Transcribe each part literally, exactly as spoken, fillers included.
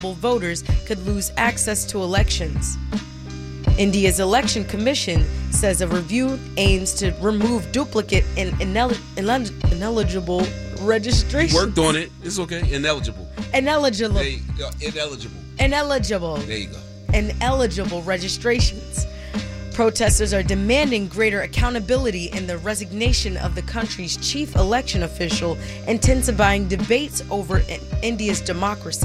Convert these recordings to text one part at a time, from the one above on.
voters could lose access to elections. India's election commission says a review aims to remove duplicate and inel- inel- ineligible registration. Worked on it. It's okay. Ineligible. Ineligible. They, uh, ineligible. Ineligible. There you go. Ineligible registrations. Protesters are demanding greater accountability in the resignation of the country's chief election official, intensifying debates over India's democracy.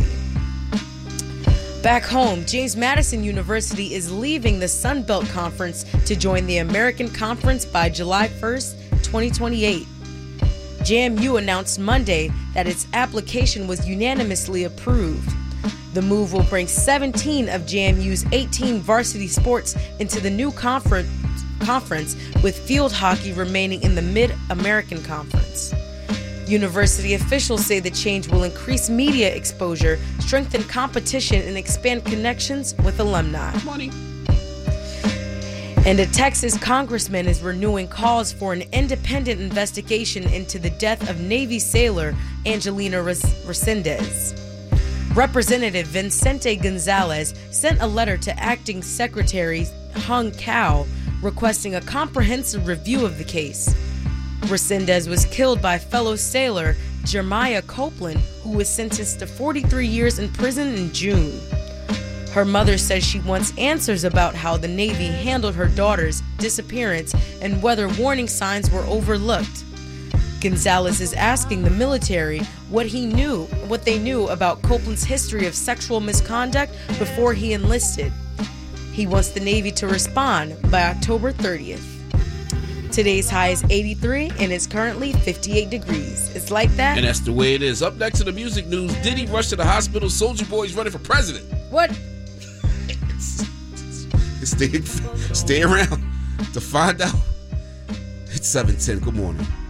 Back home, James Madison University is leaving the Sun Belt Conference to join the American Conference by July first, twenty twenty-eight. J M U announced Monday that its application was unanimously approved. The move will bring seventeen of J M U's eighteen varsity sports into the new conference, conference with field hockey remaining in the Mid-American Conference. University officials say the change will increase media exposure, strengthen competition, and expand connections with alumni. Money. And a Texas congressman is renewing calls for an independent investigation into the death of Navy sailor Angelina Resendez. Representative Vicente Gonzalez sent a letter to Acting Secretary Hung Cao requesting a comprehensive review of the case. Resendez was killed by fellow sailor Jeremiah Copeland, who was sentenced to forty-three years in prison in June. Her mother says she wants answers about how the Navy handled her daughter's disappearance and whether warning signs were overlooked. Gonzalez is asking the military what he knew, what they knew about Copeland's history of sexual misconduct before he enlisted. He wants the Navy to respond by October thirtieth. Today's high is eighty-three and it's currently fifty-eight degrees. It's like that. And that's the way it is. Up next to the music news, Diddy rushed to the hospital. Soulja Boy's running for president. What? stay, stay around to find out. It's seven ten. Good morning.